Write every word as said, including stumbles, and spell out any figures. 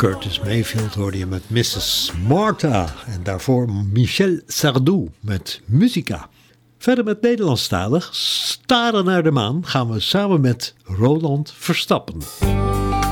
Curtis Mayfield hoorde je met missus Martha. En daarvoor Michel Sardou met Musica. Verder met Nederlandstalig Staren naar de maan gaan we samen met Roland Verstappen.